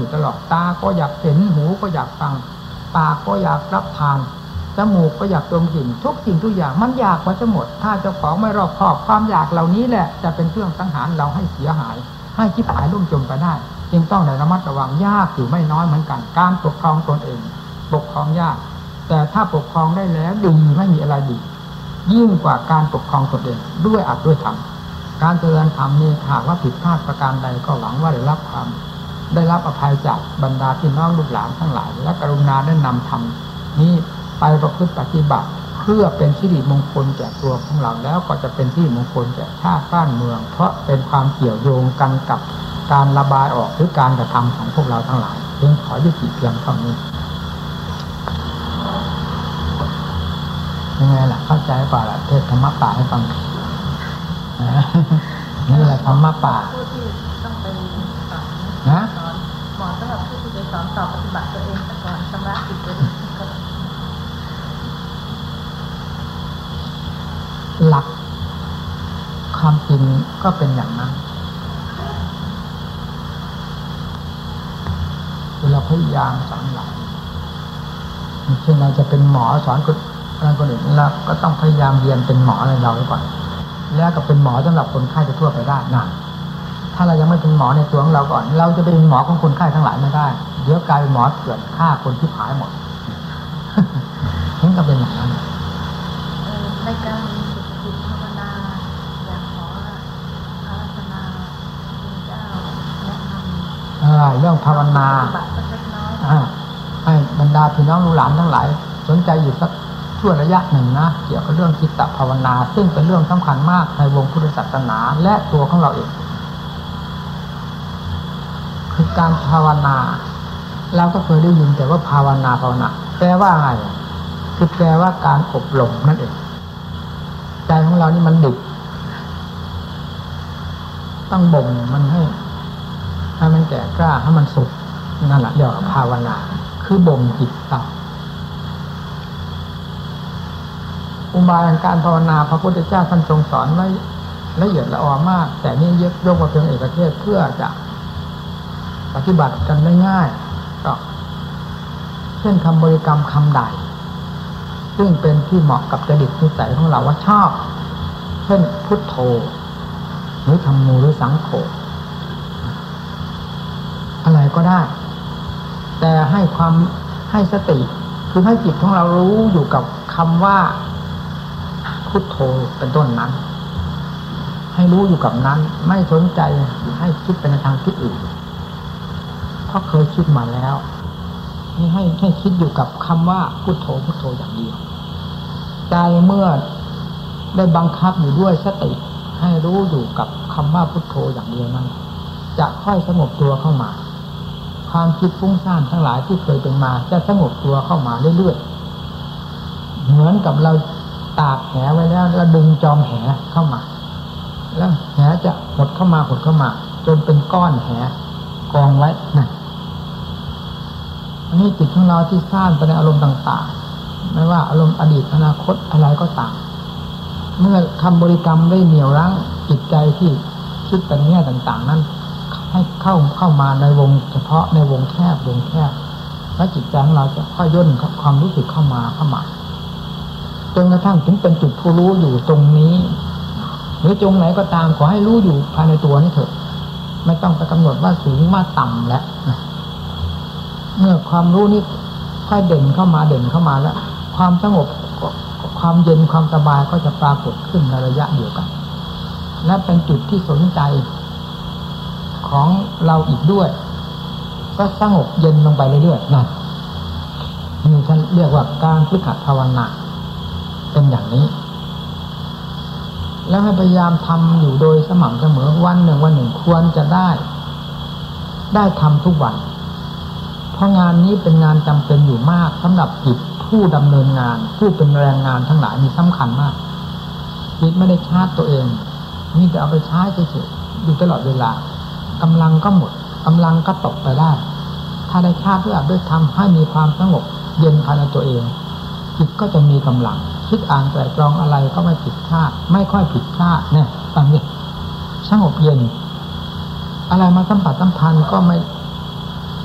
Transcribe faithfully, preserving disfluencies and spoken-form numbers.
อยู่ตลอดตาก็อยากเห็นหูก็อยากฟังปากก็อยากรับทานจมูกก็อยากดมกลิ่นทุกสิ่งทุกอย่างมันอยากมาทั้งหมดถ้าเจ้าของไม่รอบคอบความอยากเหล่านี้แหละจะเป็นเครื่องสังหารเราให้เสียหายให้ชิบหายลุ่มจมไปได้จึงต้องระมัดระวังยากอยู่ไม่น้อยเหมือนกันการปกครองตนเองปกครองยากแต่ถ้าปกครองได้แล้วดีไม่มีอะไรดียิ่งกว่าการปกครองตนเองด้วยอัดด้วยธรรมการเจริญธรรมนี้หากว่าผิดพลาดประการใดก็หวังว่าได้รับความได้รับอภัยจากบรรดาพี่น้องลูกหลานทั้งหลายและกรุณาได้นำธรรมนี้ไปประพฤติปฏิบัติเพื่อเป็นสิริมงคลแก่ตัวของเราแล้วก็จะเป็นสิริมงคลแก่ชาติบ้านเมืองเพราะเป็นความเกี่ยวโยงกันกับการระบายออกหรือการกระทำของพวกเราทั้งหลายจึงขอยุติเพียงเท่านี้ยังไงล่ะเข้าใจป่ะล่ะเทศธรรมะป่าให้ฟังนี่แหละธรรมะป่าผู้ที่ต้องไปสอนนะหมอสำหรับผู้ที่ไปสอนต่อปฏิบัติตัวเองแต่ก่อนชำระจิตตัวเองหลักความจริงก็เป็นอย่างนั้นเราพยายามสอนหลักเช่นเราจะเป็นหมอสอนคนอะไรคนอื่นเราก็ต้องพยายามเรียนเป็นหมออะไรเราไว้ก่อนแล้วก็เป็นหมอสำหรับคนไข้จะทั่วไปได้นะถ้าเรายังไม่เป็นหมอในตัวของเราก่อนเราจะเป็นหมอของคนไข้ทั้งหลายไม่ได้เดี๋ยวกลายเป็นหมอเถื่อนฆ่าคนที่หายหมดทั้งก็เป็นอย่างนั้นในการจิตภาวนาอยากขออาราธนาคุณเจ้าแนะนำเรื่องภาวนาให้บรรดาพี่น้องลูกหลานทั้งหลายสนใจอยู่สักช่วงระยะหนึ่งนะเกี่ยวกับเรื่องจิตภาวนาซึ่งเป็นเรื่องสำคัญมากในวงพุทธศาสนาและตัวของเราเองคือการภาวนาเราก็เคยได้ยินแต่ว่าภาวนาภาวนาแปลว่าไงคือแปลว่าการอบรมนั่นเองใจของเรานี่มันดิบต้องบ่มมันให้ให้มันแก่กล้าให้มันสุขนั่นแหละเรียกว่าภาวนาคือบ่มจิตต่ออุบายการภาวนาพระพุทธเจ้าท่านทรงสอนไว้ละเอียดละออมากแต่นี่ยกยกมาเพียงเอกเทศเพื่อจะปฏิบัติกันได้ง่ายก็เช่นคำบริกรรมคำใดซึ่งเป็นที่เหมาะกับจริตนิสัยของเราว่าชอบเช่นพุทโธหรือธัมโมหรือสังโฆอะไรก็ได้แต่ให้ความให้สติคือให้จิตของเรารู้อยู่กับคำว่าพุทโธเป็นต้นนั้นให้รู้อยู่กับนั้นไม่สนใจให้คิดไปในทางคิดอื่นเพราะเคยคิดมาแล้วนี่ให้ให้คิดอยู่กับคำว่าพุทโธพุทโธอย่างเดียวใจเมื่อได้บังคับอยู่ด้วยสติให้รู้อยู่กับคำว่าพุทโธอย่างเดียวนั้นจะค่อยสงบตัวเข้ามาความคิดฟุ้งซ่านทั้งหลายที่เคยเป็นมาจะสงบตัวเข้ามาเรื่อยๆเหมือนกับเราตากแหไว้แล้วแล้วดึงจอมแหเข้ามาแล้วแหจะหดเข้ามาหดเข้ามาจนเป็นก้อนแหกองไว้นั่นอันนี้จิตของเราที่ซ่านไปในอารมณ์ต่างๆไม่ว่าอารมณ์อดีตอนาคตอะไรก็ตามเมื่อคำบริกรรมได้เหนี่ยวรั้งจิตใจที่คิดไปแง่ต่างๆนั้นให้เข้าเข้ามาในวงเฉพาะในวงแคบวงแคบและจิตใจของเราจะค่อยย่นความรู้สึกเข้ามาเข้ามาจนกระทั่งถึงเป็นจุดผู้รู้อยู่ตรงนี้หรือจงไหนก็ตามขอให้รู้อยู่ภายในตัวนี้เถอะไม่ต้องไปกำหนดว่าสูงว่าต่ำแล้วเมื่อความรู้นี้ค่อยเด่นเข้ามาเด่นเข้ามาแล้วความสงบความเย็นความสบายก็จะปรากฏขึ้นในระยะเดียวกันและเป็นจุดที่สนใจของเราอีกด้วยก็สงบเย็นลงไปเรื่อยๆนั่นนี่ท่านเรียกว่าการฝึกหัดภาวนาเป็นอย่างนี้แล้วให้พยายามทำอยู่โดยสม่ำเสมอวันหนึ่งวันหนึ่งควรจะได้ได้ทำทุกวันเพราะงานนี้เป็นงานจำเป็นอยู่มากสำหรับจิตผู้ดำเนินงานผู้เป็นแรงงานทั้งหลายมีสำคัญมากจิตไม่ได้ชาร์จตัวเองนี่จะเอาไปใช้เฉยๆอยู่ตลอดเวลากำลังก็หมดกำลังก็ตกไปได้ถ้าได้ชาร์จด้วยด้วยทำให้มีความสงบเย็นภายในตัวเองจิตก็จะมีกำลังคิดอ่านไตร่ตรองอะไรก็ไม่ผิดพลาดไม่ค่อยผิดพลาดเนี่ยฟังดิสงบเย็นอะไรมาสัมผัสสัมพันธ์ก็ไม่